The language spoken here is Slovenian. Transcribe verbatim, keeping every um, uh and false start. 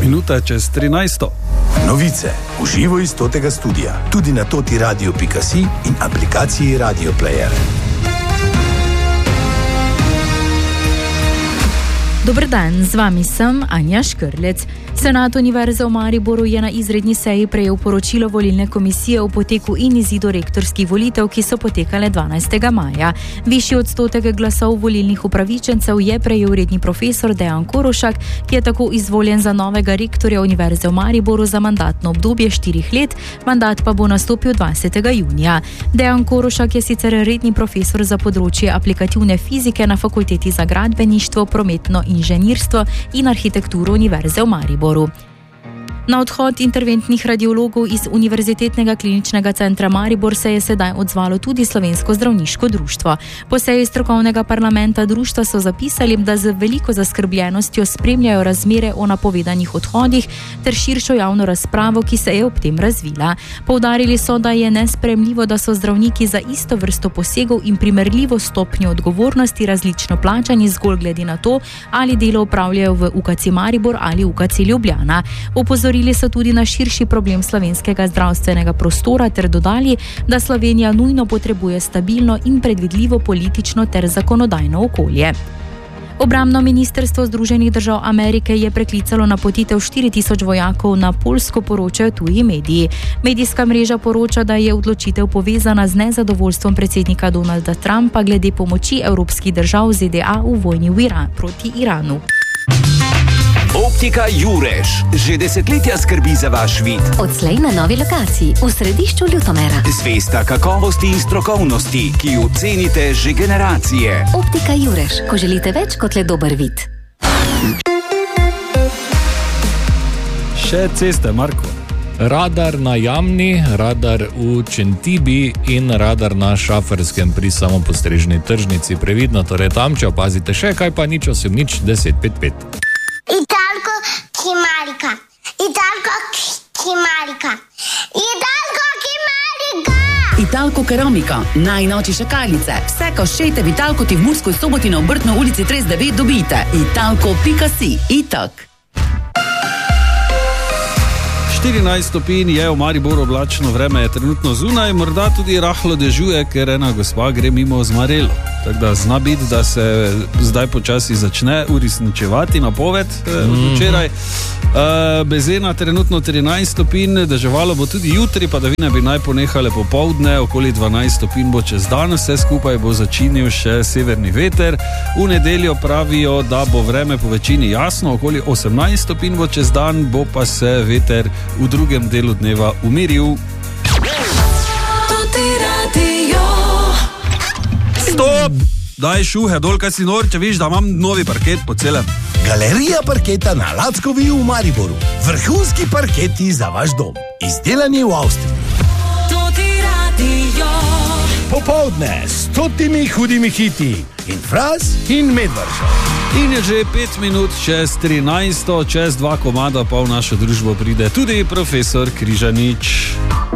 Minuta čez trinajsto. Novice v živo iz totega studia, tudi na toti radio pika si in aplikaciji Radio Player. Dober dan, z vami sem Anja Škrlec. Senat Univerze v Mariboru je na izredni seji prejel poročilo volilne komisije o poteku in izidu rektorskih volitev, ki so potekale dvanajstega maja. Višji odstotek glasov volilnih upravičencev je prejel redni profesor Dejan Korošak, ki je tako izvoljen za novega rektorja Univerze v Mariboru za mandatno obdobje štirih let, mandat pa bo nastopil dvajsetega junija. Dejan Korošak je sicer redni profesor za področje aplikativne fizike na Fakulteti za gradbeništvo, prometno inženirstvo in arhitekturo Univerze v Mariboru. Na odhod interventnih radiologov iz Univerzitetnega kliničnega centra Maribor se je sedaj odzvalo tudi Slovensko zdravniško društvo. Po seji strokovnega parlamenta društva so zapisali, da z veliko zaskrbljenostjo spremljajo razmere o napovedanih odhodih ter širšo javno razpravo, ki se je ob tem razvila. Poudarili so, da je nesprejemljivo, da so zdravniki za isto vrsto posegov in primerljivo stopnjo odgovornosti različno plačani zgolj glede na to, ali delo opravljajo v U K C Maribor ali U K C Ljubljana. Opozorili so tudi na širši problem slovenskega zdravstvenega prostora ter dodali, da Slovenija nujno potrebuje stabilno in predvidljivo politično ter zakonodajno okolje. Obrambno ministrstvo Združenih držav Amerike je preklicalo napotitev štiri tisoč vojakov na Poljsko, poročajo tuji mediji. Medijska mreža poroča, da je odločitev povezana z nezadovoljstvom predsednika Donalda Trumpa glede pomoči evropskih držav Z D A v vojni v Iran, proti Iranu. Optika Jureš že desetletja skrbi za vaš vid. Odslej na novi lokaciji v središču Ljutomera. Zvesta kakovosti in strokovnosti, ki jo cenite že generacije. Optika Jureš, ko želite več kot le dober vid. Še ceste, Marko. Radar na Jamni, radar v Čentibi in radar na Šaferskem pri samopostrežni tržnici. Previdno, torej tam, če opazite še kaj, pa nič osem nič deset pet pet. Italko Kimarika, Italko Kimarika, Italko Kimarika. Italko Keramika, najnovejše šakalice. Vse koščete v Italko ti v Murskoj Soboti na Obrtno ulici trideset devet dobite. Italko pika si, Itak. štirinajst stopinj je v Mariboru, oblačno vreme je trenutno zunaj, morda tudi rahlo dežuje, ker ena gospa gre mimo z Marelo. Tako da zna biti, da se zdaj počasi začne uresničevati napoved eh, od včeraj. Uh, Bezena trenutno trinajst stopinj, deževalo bo tudi jutri, padavine bi naj ponehale popoldne, okoli dvanajst stopinj bo čez dan, vse skupaj bo začinil še severni veter. V nedeljo pravijo, da bo vreme po večini jasno, okoli osemnajst stopinj bo čez dan, bo pa se veter v drugem delu dneva umiril. Stop! Daj šuhe dol, kaj si nor, če viš, da imam novi parket po celem. Galerija parketa na Lackovi v Mariboru. Vrhunski parketi za vaš dom. Izdelani v Avstriji. Popoldne s stotimi hudimi hiti. In Fras in Medvrša. In je že pet minut čez trinajsto, čez dva komada pa v našo družbo pride tudi profesor Križanič.